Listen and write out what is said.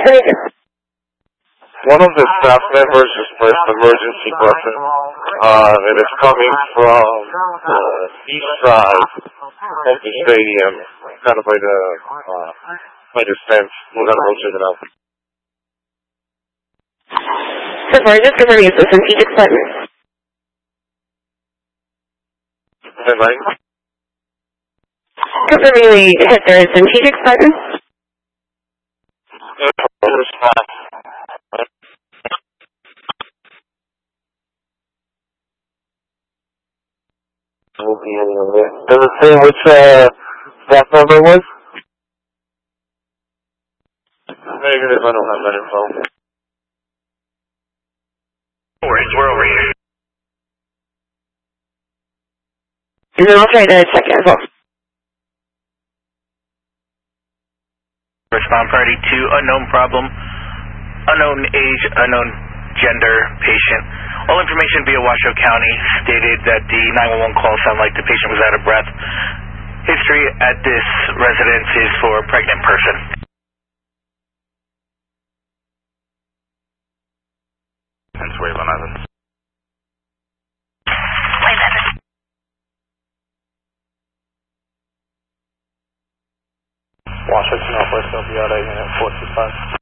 One of the staff members is first emergency button. It is coming from the east side of the stadium, kind of by the fence. We're gonna go check it out. So far, just confirming it's the strategic button. Headline? Confirming we hit the strategic button. Does it say which staff member was? Negative, I don't have that info. We're over here. And then I'll try to check it as well. Respond party to unknown problem, unknown age, unknown gender, patient. All information via Washoe County stated that the 911 call sounded like the patient was out of breath. History at this residence is for a pregnant person. Hence wave 11. Washington Northwest LBRA Unit 425.